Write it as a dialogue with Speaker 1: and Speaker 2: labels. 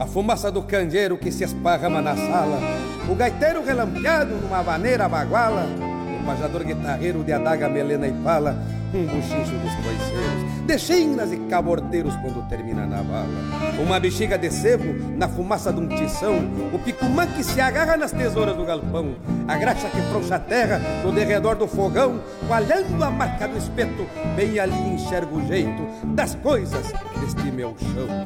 Speaker 1: a fumaça do candeeiro que se esparrama na sala, o gaiteiro relampeado numa vaneira baguala, o pajador guitarreiro de adaga, melena e pala, um buchincho dos coiceiros, de chinas e cabordeiros quando termina na bala, uma bexiga de sebo na fumaça de um tição, o picumã que se agarra nas tesouras do galpão, a graxa que frouxa a terra no derredor do fogão, coalhando a marca do espeto, bem ali enxergo o jeito das coisas deste meu chão.